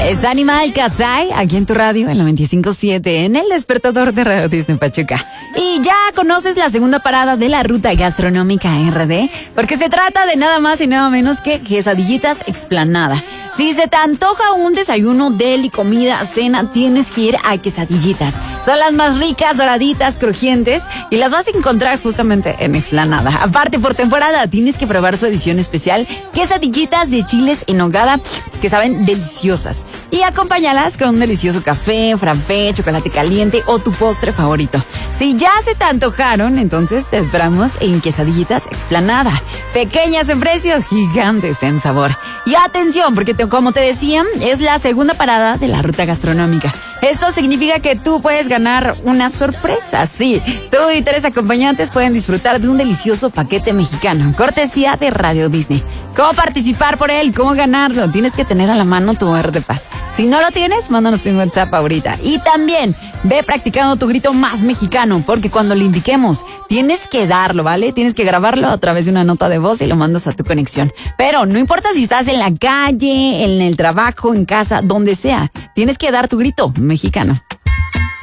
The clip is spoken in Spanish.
Es Animal Katsai, aquí en tu radio, en 95.7, en el despertador de Radio Disney Pachuca. Y ya conoces la segunda parada de la ruta gastronómica RD, porque se trata de nada más y nada menos que quesadillitas explanada. Si se te antoja un desayuno, deli, comida, cena, tienes que ir a quesadillitas. Son las más ricas, doraditas, crujientes, y las vas a encontrar justamente en Explanada. Aparte, por temporada, tienes que probar su edición especial, quesadillitas de chiles en nogada, que saben deliciosas. Y acompáñalas con un delicioso café, frappé, chocolate caliente o tu postre favorito. Si ya se te antojaron, entonces te esperamos en Quesadillitas Explanada. Pequeñas en precio, gigantes en sabor. Y atención, porque como te decía, es la segunda parada de la ruta gastronómica. Esto significa que tú puedes ganar una sorpresa, sí. Tú y 3 acompañantes pueden disfrutar de un delicioso paquete mexicano, cortesía de Radio Disney. ¿Cómo participar por él? ¿Cómo ganarlo? Tienes que tener a la mano tu RD Paz. Si no lo tienes, mándanos un WhatsApp ahorita. Y también, ve practicando tu grito más mexicano, porque cuando lo indiquemos, tienes que darlo, ¿vale? Tienes que grabarlo a través de una nota de voz y lo mandas a tu conexión. Pero no importa si estás en la calle, en el trabajo, en casa, donde sea, tienes que dar tu grito mexicano.